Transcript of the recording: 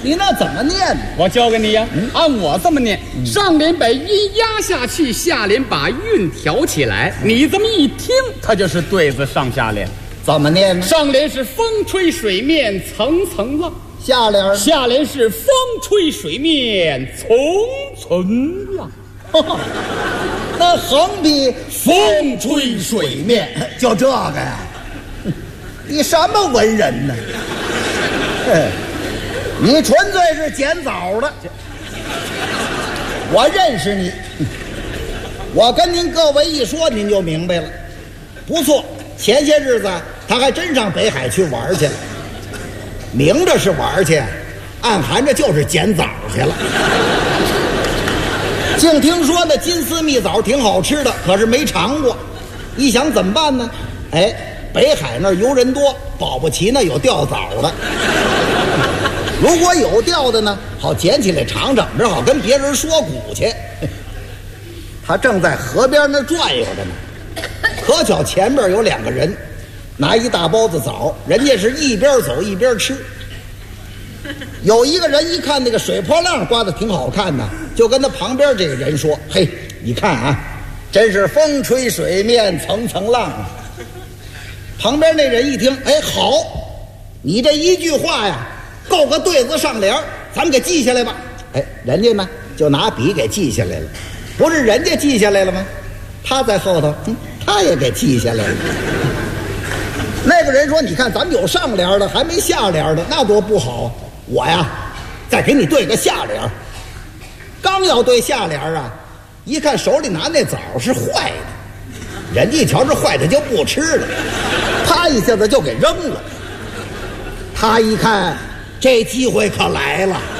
你那怎么念呢？ 我教给你呀，按我这么念：上联把音压下去，下联把韵挑起来。你这么一听，它就是对子上下联。 怎么念呢？ 上联是风吹水面层层浪，下联是风吹水面层层浪。 那横批风吹水面，就这个呀？你什么文人呢？你纯粹是捡枣的。我认识你，我跟您各位一说，您就明白了。不错，前些日子他还真上北海去玩去了，明着是玩去，暗含着就是捡枣去了。净听说那金丝蜜枣挺好吃的，可是没尝过。一想怎么办呢？哎，北海那儿游人多，保不齐那有钓枣的。如果有钓的呢，好捡起来尝尝，正好跟别人说鼓去。他正在河边那转悠着呢，可巧前边有2个人拿一大包子枣，人家是一边走一边吃。有一个人一看那个水波浪刮得挺好看的，就跟他旁边这个人说：“嘿，你看啊，真是风吹水面层层浪啊。”旁边那人一听，哎，好，你这一句话呀，够个对子上联，咱们给记下来吧。哎，人家呢就拿笔给记下来了，不是人家记下来了吗？他在后头，他也给记下来了。那个人说：“你看，咱们有上联的，还没下联的，那多不好。我呀，再给你对个下联。”刚要对下联啊，一看手里拿那枣是坏的，人家一瞧是坏的就不吃了，啪一下子就给扔了。他一看，这机会可来了。